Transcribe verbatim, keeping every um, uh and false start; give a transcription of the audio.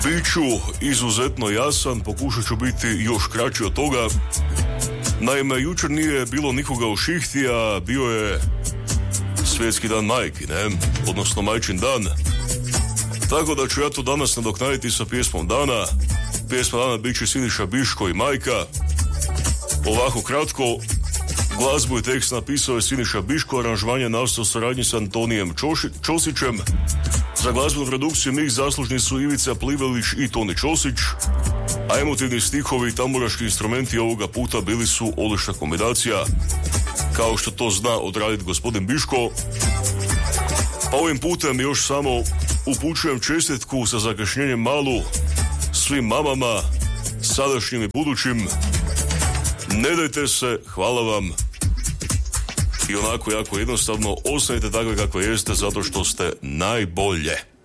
Biću izuzetno jasan, pokušat ću biti još kraći od toga. Naime, jučer nije bilo nikoga u šihti, a bio je svjetski dan majki, ne? Odnosno majčin dan. Tako da ću ja to danas nadoknaditi sa pjesmom dana. Pjesma dana bit će Siniša Biško i majka. Ovako kratko, glazbu i tekst napisao je Siniša Biško, aranžman je nastao u suradnji s Antonijem Čoši, Čosićem. Za glazbenu produkciju mix zaslužni su Ivica Plivelić i Toni Čosić, a emotivni stihovi i tamburaški instrumenti ovoga puta bili su odlična kombinacija, kao što to zna odraditi gospodin Biško. Pa ovim putem još samo upućujem čestitku sa zakašnjenjem malu svim mamama, sadašnjim i budućim. Ne dajte se, hvala vam. I onako jako jednostavno, ostanite takve kakve jeste zato što ste najbolje.